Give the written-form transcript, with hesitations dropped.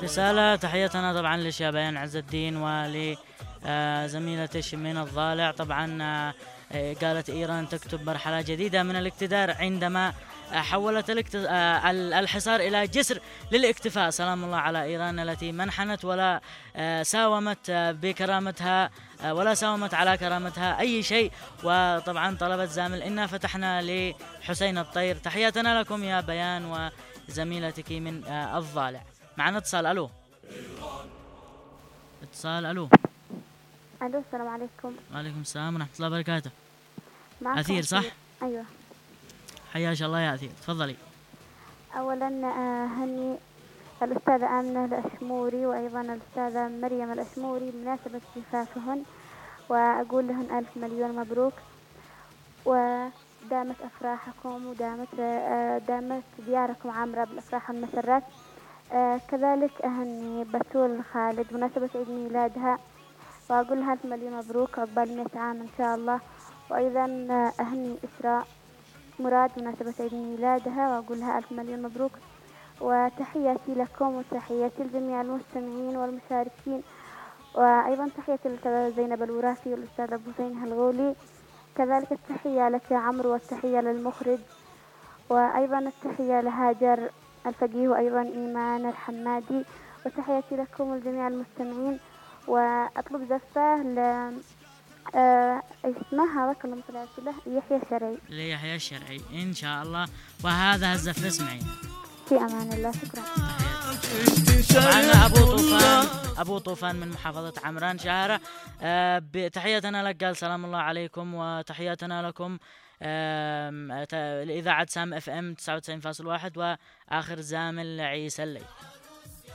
رسالة تحياتنا طبعا لشبيان عز الدين ولزميلته شمين الضالع. طبعا قالت إيران تكتب مرحلة جديدة من الاقتدار عندما حولت الحصار إلى جسر للاكتفاء. سلام الله على إيران التي ما انحنت ولا ساومت بكرامتها ولا ساومت على كرامتها أي شيء. وطبعا طلبت زامل إنا فتحنا لحسين الطير. تحياتنا لكم يا بيان وزميلتك من الضالع. معنا اتصال. ألو اتصال. ألو السلام عليكم. وعليكم السلام ورحمة الله وبركاته. أثير صح؟ أيوة. حياك الله يا أثير، تفضلي. أولا هني الأستاذة آمنة الأشموري وأيضا الأستاذة مريم الأشموري بمناسبة زفافهن، وأقول لهن ألف مليون مبروك، ودامت أفراحكم ودامت دياركم عامرة بالأفراح والمسرات. كذلك أهني بتول خالد بمناسبة عيد ميلادها وأقول لها ألف مليون مبروك عقبال 100 عام إن شاء الله. وأيضا أهني إسراء مراد بمناسبة عيد ميلادها وأقول لها ألف مليون مبروك. وتحياتي لكم وتحياتي لجميع المستمعين والمشاركين، وأيضا تحياتي للأستاذة زينب الوراثي والأستاذ أبو زين هالغولي. كذلك التحية لك يا عمرو والتحية للمخرج، وأيضا التحية لهاجر الفقيه وأيضا إيمان الحمادي. وتحياتي لكم ولجميع المستمعين. وأطلب زفة اسمها هذاك اللي طلعت له يحيى الشرعي. ليحيى الشرعي إن شاء الله. وهذا الزف اسمعي. في أمان الله. شكرا. معنا أبو طوفان من محافظة عمران شهرة. تحياتنا لك، قال سلام الله عليكم وتحياتنا لكم لإذاعة سام FM 99.1 وآخر زامل عيسى الليل.